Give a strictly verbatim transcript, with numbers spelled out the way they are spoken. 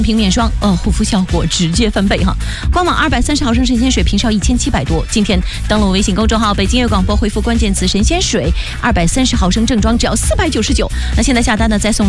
平面霜，呃，护肤效果直接翻倍哈。官网二百三十毫升神仙水平售一千七百多。今天登录微信公众号北京粤广播，回复关键词神仙水，二百三十毫升正装只要四百九十九。那现在下单呢，再送。